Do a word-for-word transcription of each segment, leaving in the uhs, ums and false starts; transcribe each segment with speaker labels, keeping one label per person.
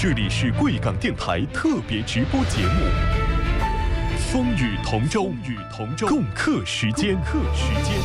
Speaker 1: 这里是贵港电台特别直播节目《风雨同舟》，与同舟共克时艰。共克时艰。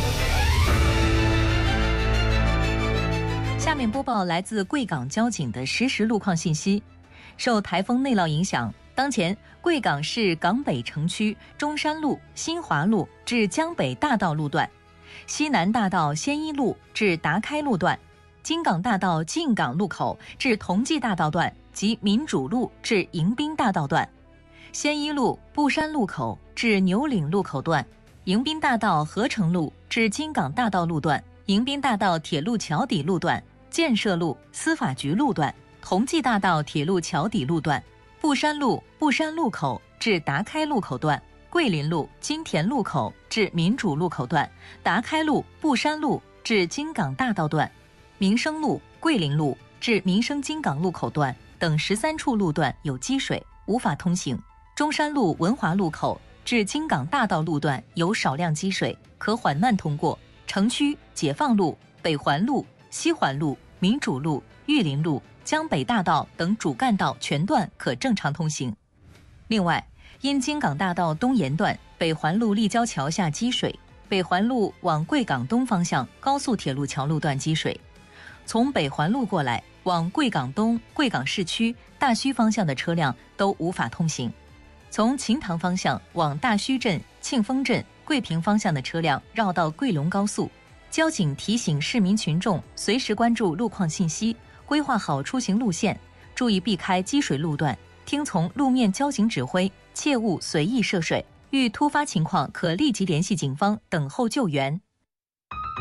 Speaker 2: 下面播报来自贵港交警的实时路况信息。受台风内涝影响，当前贵港市港北城区中山路、新华路至江北大道路段、西南大道先一路至达开路段、京港大道进港路口至同济大道段及民主路至迎宾大道段、先一路布山路口至牛岭路口段、迎宾大道合成路至京港大道路段、迎宾大道铁路桥底路段、建设路司法局路段、同济大道铁路桥底路段、布山路布山路口至达开路口段、桂林路金田路口至民主路口段、达开路布山路至京港大道段、民生路桂林路至民生京港路口段等十三处路段有积水，无法通行。中山路文华路口至京港大道路段有少量积水，可缓慢通过。城区解放路、北环路、西环路、民主路、玉林路、江北大道等主干道全段可正常通行。另外，因京港大道东沿段北环路立交桥下积水，北环路往贵港东方向高速铁路桥路段积水，从北环路过来往贵港东、贵港市区、大须方向的车辆都无法通行。从秦塘方向往大须镇、庆丰镇、桂平方向的车辆绕到桂龙高速。交警提醒市民群众随时关注路况信息，规划好出行路线，注意避开积水路段，听从路面交警指挥，切勿随意涉水。遇突发情况可立即联系警方等候救援。